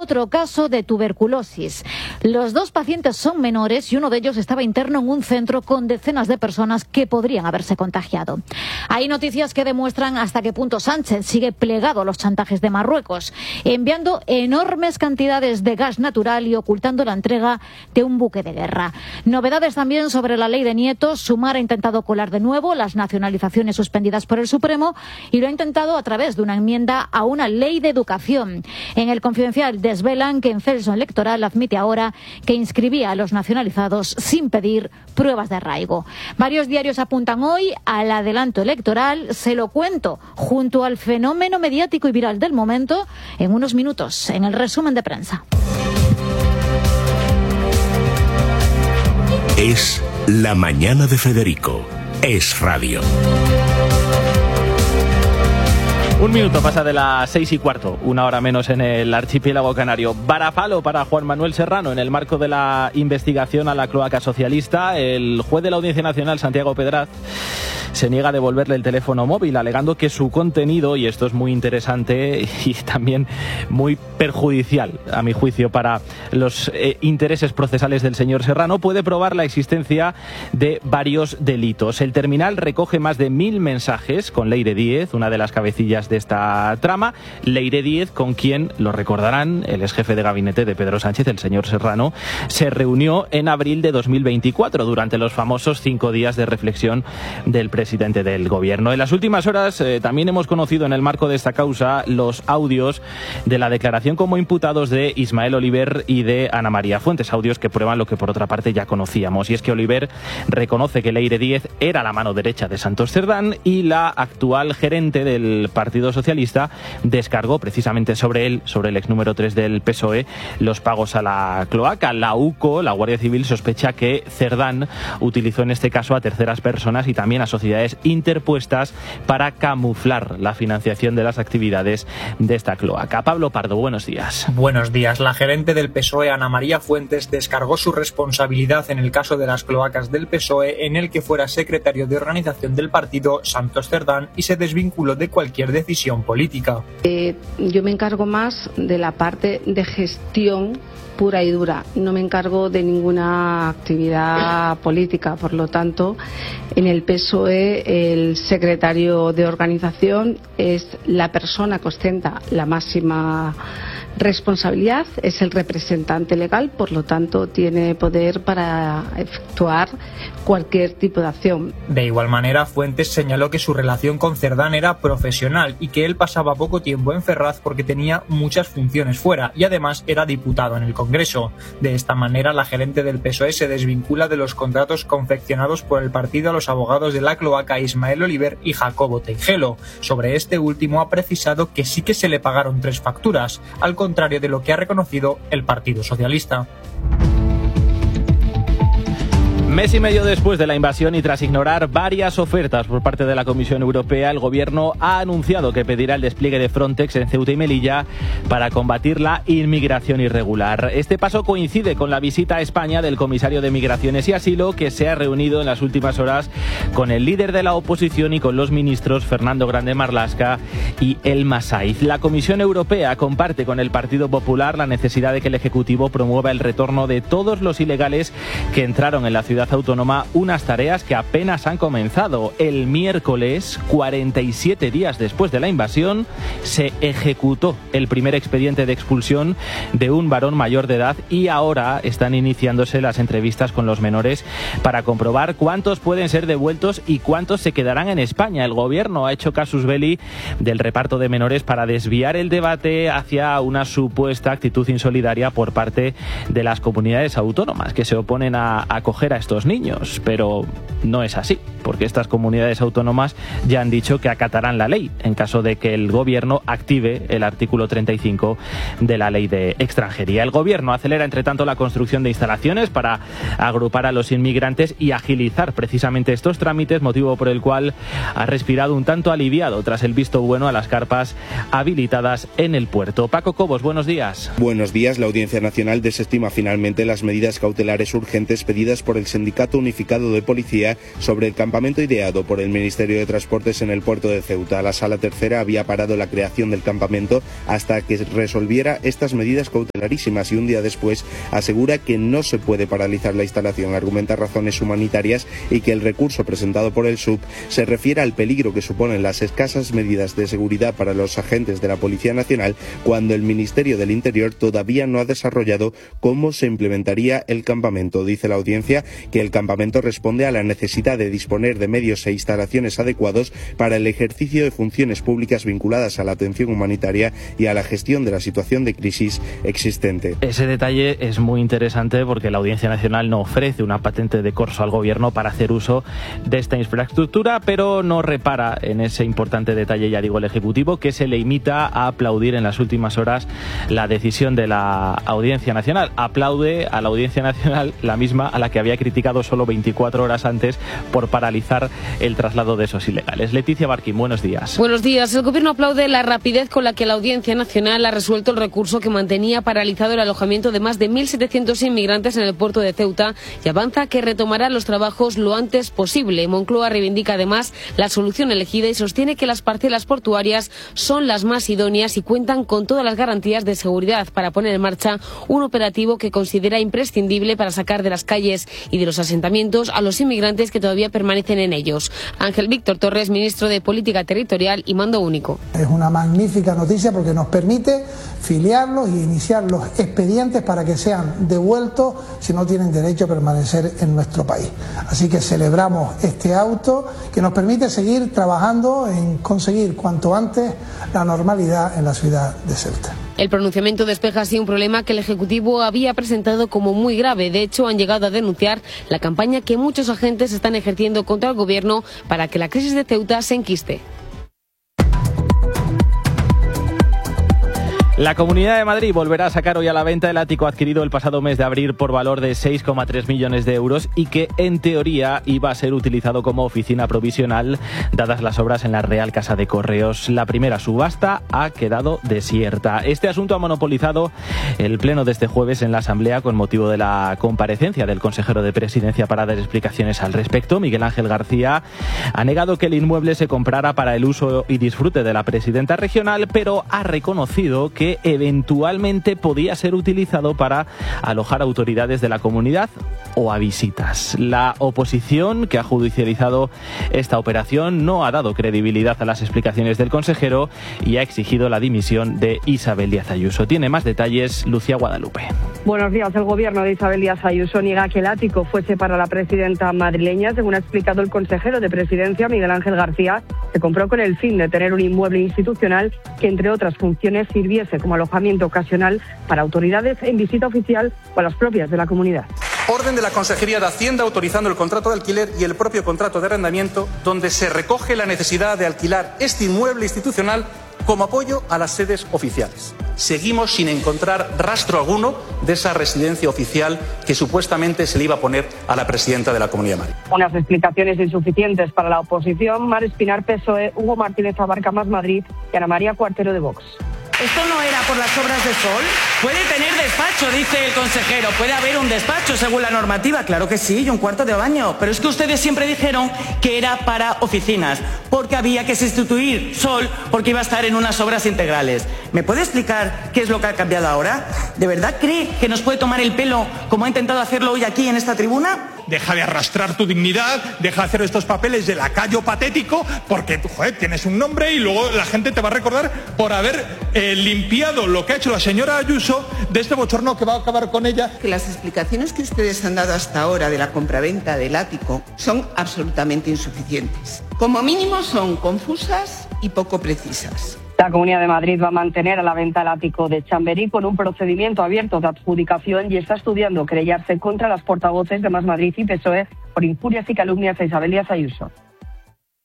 otro caso de tuberculosis. Los 2 pacientes son menores y uno de ellos estaba interno en un centro con decenas de personas que podrían haberse contagiado. Hay noticias que demuestran hasta qué punto Sánchez sigue plegado a los chantajes de Marruecos, enviando enormes cantidades de gas natural y ocultando la entrega de un buque de guerra. Novedades también sobre la ley de nietos. Sumar ha intentado colar de nuevo las nacionalizaciones suspendidas por el Supremo y lo ha intentado a través de una enmienda a una ley de educación. En El Confidencial desvelan que en censo electoral admite ahora que inscribía a los nacionalizados sin pedir pruebas de arraigo. Varios diarios apuntan hoy al adelanto electoral. Se lo cuento junto al fenómeno mediático y viral del momento en unos minutos en el resumen de prensa. Es la mañana de Federico. Es radio. 1 minuto pasa de las 6:15, 1 hora menos en el archipiélago canario. Varapalo para Juan Manuel Serrano en el marco de la investigación a la cloaca socialista. El juez de la Audiencia Nacional, Santiago Pedraz, se niega a devolverle el teléfono móvil, alegando que su contenido, y esto es muy interesante y también muy perjudicial, a mi juicio, para los intereses procesales del señor Serrano, puede probar la existencia de varios delitos. El terminal recoge más de 1000 mensajes con Leire Díez, una de las cabecillas de esta trama. Leire Díez, con quien, lo recordarán, el ex jefe de gabinete de Pedro Sánchez, el señor Serrano, se reunió en abril de 2024 durante los famosos 5 días de reflexión del presidente del gobierno. En las últimas horas también hemos conocido en el marco de esta causa los audios de la declaración como imputados de Ismael Oliver y de Ana María Fuentes, audios que prueban lo que por otra parte ya conocíamos, y es que Oliver reconoce que Leire Díez era la mano derecha de Santos Cerdán y la actual gerente del Partido Socialista descargó precisamente sobre él, sobre el ex número 3 del PSOE, los pagos a la cloaca. La UCO, la Guardia Civil, sospecha que Cerdán utilizó en este caso a terceras personas y también a sociedades interpuestas para camuflar la financiación de las actividades de esta cloaca. Pablo Pardo, buenos días. Buenos días. La gerente del PSOE, Ana María Fuentes, descargó su responsabilidad en el caso de las cloacas del PSOE, en el que fuera secretario de organización del partido Santos Cerdán, y se desvinculó de cualquier decisión política. Yo me encargo más de la parte de gestión pura y dura. No me encargo de ninguna actividad política. Por lo tanto, en el PSOE el secretario de organización es la persona que ostenta la máxima responsabilidad, es el representante legal, por lo tanto tiene poder para efectuar cualquier tipo de acción. De igual manera, Fuentes señaló que su relación con Cerdán era profesional y que él pasaba poco tiempo en Ferraz porque tenía muchas funciones fuera y además era diputado en el Congreso. De esta manera, la gerente del PSOE se desvincula de los contratos confeccionados por el partido a los abogados de la cloaca Ismael Oliver y Jacobo Teijelo. Sobre este último ha precisado que sí que se le pagaron 3 facturas, al contrario de lo que ha reconocido el Partido Socialista. Mes y medio después de la invasión y tras ignorar varias ofertas por parte de la Comisión Europea, el Gobierno ha anunciado que pedirá el despliegue de Frontex en Ceuta y Melilla para combatir la inmigración irregular. Este paso coincide con la visita a España del comisario de Migraciones y Asilo, que se ha reunido en las últimas horas con el líder de la oposición y con los ministros Fernando Grande Marlaska y Elma Saiz. La Comisión Europea comparte con el Partido Popular la necesidad de que el Ejecutivo promueva el retorno de todos los ilegales que entraron en la ciudad autónoma, unas tareas que apenas han comenzado. El miércoles, 47 días después de la invasión, se ejecutó el primer expediente de expulsión de un varón mayor de edad y ahora están iniciándose las entrevistas con los menores para comprobar cuántos pueden ser devueltos y cuántos se quedarán en España. El Gobierno ha hecho casus belli del reparto de menores para desviar el debate hacia una supuesta actitud insolidaria por parte de las comunidades autónomas que se oponen a acoger a estos niños, pero no es así, porque estas comunidades autónomas ya han dicho que acatarán la ley en caso de que el Gobierno active el artículo 35 de la Ley de Extranjería. El Gobierno acelera, entre tanto, la construcción de instalaciones para agrupar a los inmigrantes y agilizar precisamente estos trámites, motivo por el cual ha respirado un tanto aliviado tras el visto bueno a las carpas habilitadas en el puerto. Paco Cobos, buenos días. Buenos días. La Audiencia Nacional desestima finalmente las medidas cautelares urgentes pedidas por el Sindicato Unificado de Policía sobre el cambio campamento ideado por el Ministerio de Transportes en el puerto de Ceuta. La Sala Tercera había parado la creación del campamento hasta que resolviera estas medidas cautelarísimas y un día después asegura que no se puede paralizar la instalación, argumenta razones humanitarias y que el recurso presentado por el SUB se refiere al peligro que suponen las escasas medidas de seguridad para los agentes de la Policía Nacional cuando el Ministerio del Interior todavía no ha desarrollado cómo se implementaría el campamento. Dice la audiencia que el campamento responde a la necesidad de disponer de medios e instalaciones adecuados para el ejercicio de funciones públicas vinculadas a la atención humanitaria y a la gestión de la situación de crisis existente. Ese detalle es muy interesante porque la Audiencia Nacional no ofrece una patente de corso al gobierno para hacer uso de esta infraestructura, pero no repara en ese importante detalle, ya digo, el Ejecutivo, que se limita a aplaudir en las últimas horas la decisión de la Audiencia Nacional. Aplaude a la Audiencia Nacional la misma a la que había criticado solo 24 horas antes por paralizar el traslado de esos ilegales. Leticia Barquín, buenos días. Buenos días. El Gobierno aplaude la rapidez con la que la Audiencia Nacional ha resuelto el recurso que mantenía paralizado el alojamiento de más de 1.700 inmigrantes en el puerto de Ceuta y avanza que retomará los trabajos lo antes posible. Moncloa reivindica además la solución elegida y sostiene que las parcelas portuarias son las más idóneas y cuentan con todas las garantías de seguridad para poner en marcha un operativo que considera imprescindible para sacar de las calles y de los asentamientos a los inmigrantes que todavía permanecen en ellos. Ángel Víctor Torres, ministro de Política Territorial y Mando Único. Es una magnífica noticia porque nos permite filiarlos y iniciar los expedientes para que sean devueltos si no tienen derecho a permanecer en nuestro país. Así que celebramos este auto que nos permite seguir trabajando en conseguir cuanto antes la normalidad en la ciudad de Ceuta. El pronunciamiento despeja así un problema que el Ejecutivo había presentado como muy grave. De hecho, han llegado a denunciar la campaña que muchos agentes están ejerciendo contra el Gobierno para que la crisis de Ceuta se enquiste. La Comunidad de Madrid volverá a sacar hoy a la venta el ático adquirido el pasado mes de abril por valor de 6,3 millones de euros y que, en teoría, iba a ser utilizado como oficina provisional, dadas las obras en la Real Casa de Correos. La primera subasta ha quedado desierta. Este asunto ha monopolizado el pleno de este jueves en la Asamblea con motivo de la comparecencia del consejero de Presidencia para dar explicaciones al respecto. Miguel Ángel García ha negado que el inmueble se comprara para el uso y disfrute de la presidenta regional, pero ha reconocido que eventualmente podía ser utilizado para alojar autoridades de la comunidad o a visitas. La oposición, que ha judicializado esta operación, no ha dado credibilidad a las explicaciones del consejero y ha exigido la dimisión de Isabel Díaz Ayuso. Tiene más detalles Lucía Guadalupe. Buenos días. El gobierno de Isabel Díaz Ayuso niega que el ático fuese para la presidenta madrileña. Según ha explicado el consejero de Presidencia, Miguel Ángel García, se compró con el fin de tener un inmueble institucional que, entre otras funciones, sirviese como alojamiento ocasional para autoridades en visita oficial o a las propias de la comunidad. Orden de la Consejería de Hacienda autorizando el contrato de alquiler y el propio contrato de arrendamiento, donde se recoge la necesidad de alquilar este inmueble institucional como apoyo a las sedes oficiales. Seguimos sin encontrar rastro alguno de esa residencia oficial que supuestamente se le iba a poner a la presidenta de la Comunidad de Madrid. Unas explicaciones insuficientes para la oposición. Mar Espinar, PSOE, Hugo Martínez Abarca, Más Madrid y Ana María Cuartero, de Vox. ¿Esto no era por las obras de Sol? Puede tener despacho, dice el consejero. Puede haber un despacho según la normativa. Claro que sí, y un cuarto de baño. Pero es que ustedes siempre dijeron que era para oficinas, porque había que sustituir Sol, porque iba a estar en unas obras integrales. ¿Me puede explicar qué es lo que ha cambiado ahora? ¿De verdad cree que nos puede tomar el pelo como ha intentado hacerlo hoy aquí en esta tribuna? Deja de arrastrar tu dignidad, deja de hacer estos papeles de lacayo patético, porque joder, tienes un nombre y luego la gente te va a recordar por haber limpiado lo que ha hecho la señora Ayuso de este bochorno que va a acabar con ella. Que las explicaciones que ustedes han dado hasta ahora de la compraventa del ático son absolutamente insuficientes. Como mínimo son confusas y poco precisas. La Comunidad de Madrid va a mantener a la venta el ático de Chamberí con un procedimiento abierto de adjudicación y está estudiando querellarse contra las portavoces de Más Madrid y PSOE por injurias y calumnias a Isabel Díaz Ayuso.